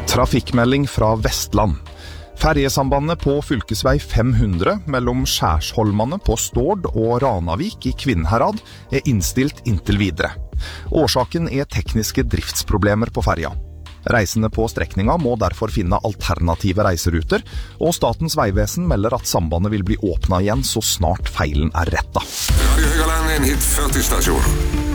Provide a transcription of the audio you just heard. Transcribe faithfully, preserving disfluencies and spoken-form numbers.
Trafikkmelding fra Vestland. Ferjesambandet på fylkesvei fem hundre mellom Skjærsholmane på Stord og Ranavik i Kvinnherad er innstilt inntil videre. Årsaken er tekniske driftsproblemer på ferja. Reisende på strekninga må derfor finne alternative reiseruter, og Statens vegvesen melder at sambandet vil bli åpnet igjen så snart feilen er rettet. Radio Høgaland er en hit førti stasjon.